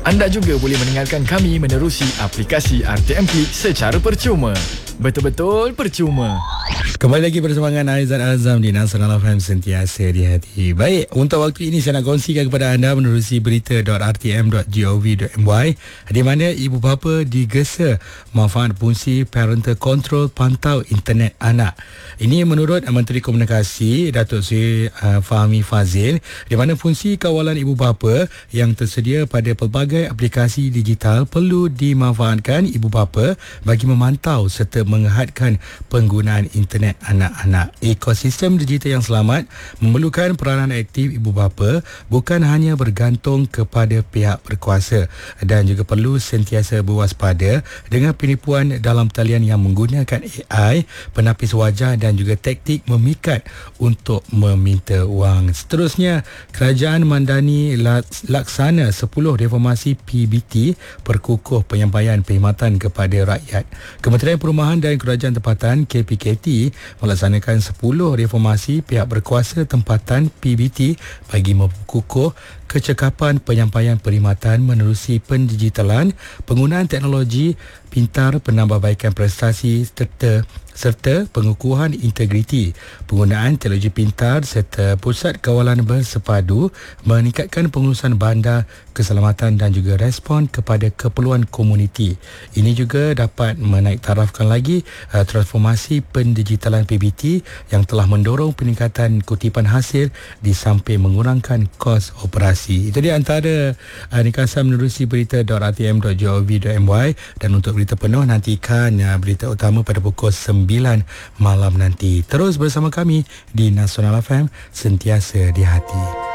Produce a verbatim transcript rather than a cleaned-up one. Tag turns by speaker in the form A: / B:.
A: Anda juga boleh mendengarkan kami menerusi aplikasi R T M Klik secara percuma. Betul-betul percuma.
B: Kembali lagi bersama dengan Aizat Azam di Nasional F M, sentiasa di hati. Baik, untuk waktu ini saya nak kongsikan kepada anda menerusi berita dot r t m dot gov dot m y di mana ibu bapa digesa manfaat fungsi parental control pantau internet anak. Ini menurut Menteri Komunikasi Datuk Seri uh, Fahmi Fazil, di mana fungsi kawalan ibu bapa yang tersedia pada pelbagai aplikasi digital perlu dimanfaatkan ibu bapa bagi memantau serta menghadkan penggunaan internet anak-anak. Ekosistem digital yang selamat memerlukan peranan aktif ibu bapa, bukan hanya bergantung kepada pihak berkuasa, dan juga perlu sentiasa berwaspada dengan penipuan dalam talian yang menggunakan A I, penapis wajah dan juga taktik memikat untuk meminta wang. Seterusnya, kerajaan mandani laksana sepuluh reformasi P B T perkukuh penyampaian perkhidmatan kepada rakyat. Kementerian Perumahan dan Kerajaan Tempatan K P K T melaksanakan sepuluh reformasi pihak berkuasa tempatan P B T bagi memperkukuh kecekapan penyampaian perkhidmatan menerusi pendigitalan, penggunaan teknologi pintar, penambahbaikan prestasi serta serta pengukuhan integriti. Penggunaan teknologi pintar serta pusat kawalan bersepadu meningkatkan pengurusan bandar, keselamatan dan juga respon kepada keperluan komuniti. Ini juga dapat menaiktarafkan lagi uh, transformasi pendigitalan P B T yang telah mendorong peningkatan kutipan hasil di samping mengurangkan kos operasi. Itu dia antara uh, ringkasan menerusi berita dot r t m dot gov dot m y, dan untuk berita penuh nantikan uh, berita utama pada pukul sembilan malam nanti. Terus bersama kami di Nasional F M, sentiasa di hati.